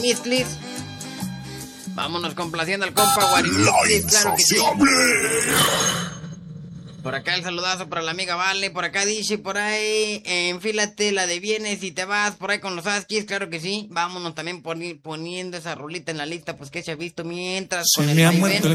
Guarimisclis. Vámonos complaciendo al compa Guarimisclis, claro que sí. Por acá el saludazo para la amiga Vale, por acá dice, por ahí, enfílate la de vienes y te vas, por ahí con los Askis, claro que sí. Vámonos también poniendo esa rolita en la lista, pues que se ha visto mientras con el vaivén.